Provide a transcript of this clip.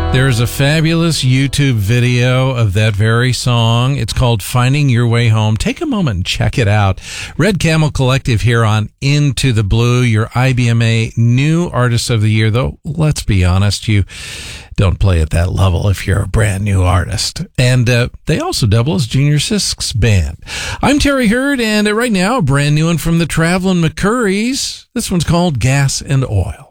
There's a fabulous YouTube video of that very song. It's called Finding Your Way Home. Take a moment and check it out. Red Camel Collective here on Into the Blue, your IBMA New Artist of the Year. Though, let's be honest, you don't play at that level if you're a brand new artist. And they also double as Junior Sisk's band. I'm Terry Hurd, and right now, a brand new one from the Traveling McCurries. This one's called Gas and Oil.